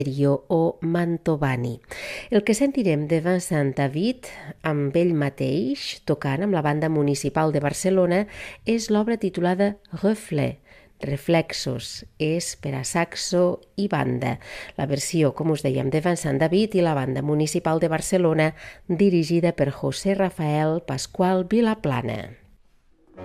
o Mantovani. El que sentirem de Vincent David amb ell mateix tocant amb la Banda Municipal de Barcelona és l'obra titulada Reflet, Reflexos, és per a saxo i banda. La versió, com us dèiem, de Vincent David i la Banda Municipal de Barcelona dirigida per José Rafael Pascual Vilaplana.